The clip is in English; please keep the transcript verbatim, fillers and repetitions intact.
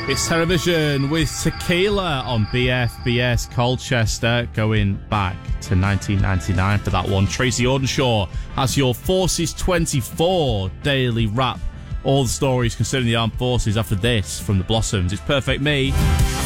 It's Television with Tequila on B F B S Colchester, going back to nineteen ninety-nine for that one. Tracy Audenshaw has your Forces twenty-four daily wrap. All the stories concerning the armed forces after this from the Blossoms. It's Perfect Me.